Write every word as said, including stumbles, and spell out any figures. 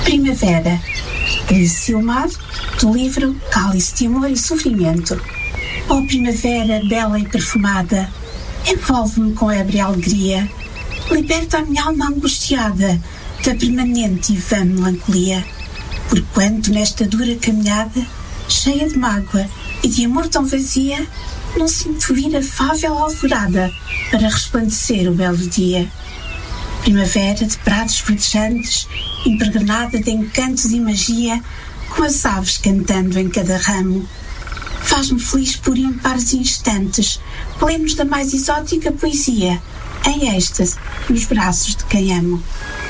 Primavera, de Silmar, do livro Cálice de Amor e Sofrimento. Oh primavera, bela e perfumada, envolve-me com ébria alegria, liberta a minha alma angustiada da permanente e vã melancolia. Porquanto nesta dura caminhada, cheia de mágoa e de amor tão vazia, não sinto vir afável alvorada para resplandecer o belo dia. Primavera de prados verdejantes, impregnada de encantos e magia, com as aves cantando em cada ramo. Faz-me feliz por impares instantes, plenos da mais exótica poesia, em êxtase nos braços de quem amo.